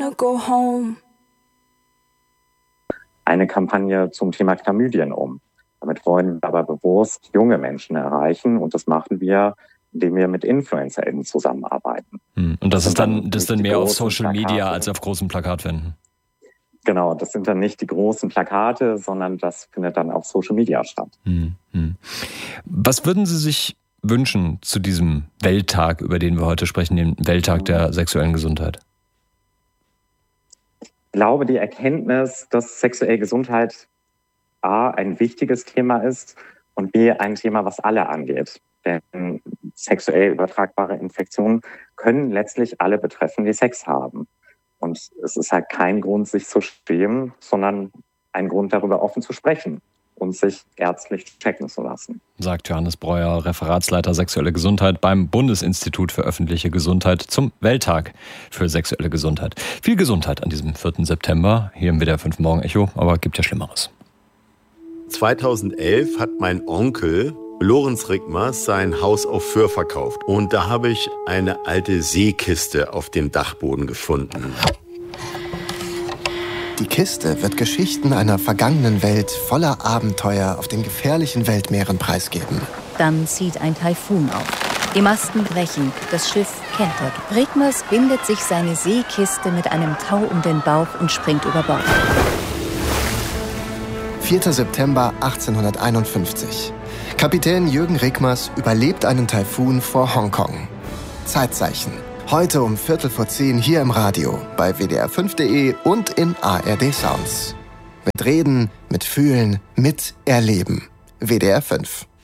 wanna go home. Eine Kampagne zum Thema Chlamydien um. Damit wollen wir aber bewusst junge Menschen erreichen und das machen wir, indem wir mit InfluencerInnen zusammenarbeiten. Und das ist dann mehr auf Social Media als auf großen Plakatwänden? Genau, das sind dann nicht die großen Plakate, sondern das findet dann auf Social Media statt. Was würden Sie sich wünschen zu diesem Welttag, über den wir heute sprechen, dem Welttag der sexuellen Gesundheit? Ich glaube, die Erkenntnis, dass sexuelle Gesundheit A, ein wichtiges Thema ist und B, ein Thema, was alle angeht. Denn sexuell übertragbare Infektionen können letztlich alle betreffen, die Sex haben. Und es ist halt kein Grund, sich zu schämen, sondern ein Grund, darüber offen zu sprechen und sich ärztlich checken zu lassen. Sagt Johannes Breuer, Referatsleiter Sexuelle Gesundheit beim Bundesinstitut für öffentliche Gesundheit zum Welttag für sexuelle Gesundheit. Viel Gesundheit an diesem 4. September, hier im WDR 5 Morgen Echo, aber gibt ja Schlimmeres. 2011 hat mein Onkel Lorenz Rickmers sein Haus auf Föhr verkauft. Und da habe ich eine alte Seekiste auf dem Dachboden gefunden. Die Kiste wird Geschichten einer vergangenen Welt voller Abenteuer auf den gefährlichen Weltmeeren preisgeben. Dann zieht ein Taifun auf. Die Masten brechen, das Schiff kentert. Rickmers bindet sich seine Seekiste mit einem Tau um den Bauch und springt über Bord. 4. September 1851. Kapitän Jürgen Rickmers überlebt einen Taifun vor Hongkong. Zeitzeichen. Heute um 9:15 hier im Radio, bei WDR5.de und in ARD Sounds. Mit Reden, mit Fühlen, mit Erleben. WDR 5.